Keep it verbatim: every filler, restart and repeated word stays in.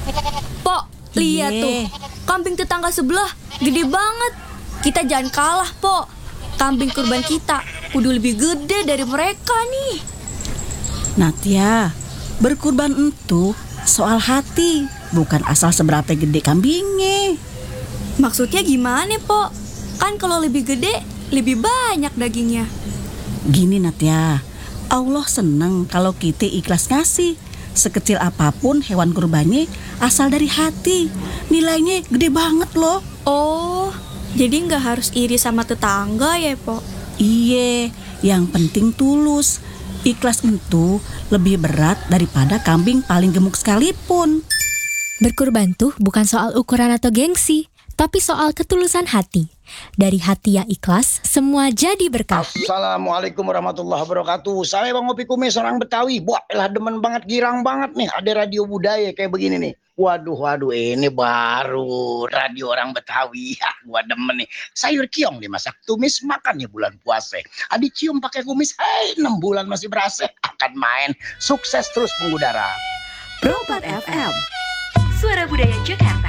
Pok, lihat Iye. tuh, kambing tetangga sebelah gede banget. Kita jangan kalah, Pok. Kambing kurban kita kudu lebih gede dari mereka nih. Natia, berkurban itu soal hati, bukan asal seberapa gede kambingnya. Maksudnya gimana, Pok? Kan kalau lebih gede, lebih banyak dagingnya. Gini Natia, Allah seneng kalau kita ikhlas ngasih. Sekecil apapun hewan kurbannya asal dari hati, nilainya gede banget loh. Oh, jadi nggak harus iri sama tetangga ya, Pok? Iye, yang penting tulus. Ikhlas itu lebih berat daripada kambing paling gemuk sekalipun. Berkurban tuh bukan soal ukuran atau gengsi, tapi soal ketulusan hati. Dari hati yang ikhlas, semua jadi berkah. Assalamualaikum warahmatullahi wabarakatuh. Saya Bang Opi Kumis, orang Betawi. Wah, elah demen banget, girang banget nih ada radio budaya kayak begini nih. Waduh, waduh, ini baru radio orang Betawi. Ya, gua demen nih. Sayur kiong dimasak tumis, makannya bulan puasa. Adi cium pakai kumis, hei, enam bulan masih berasa. Akan main, sukses terus mengudara. Pro empat F M, Suara Budaya Jakarta.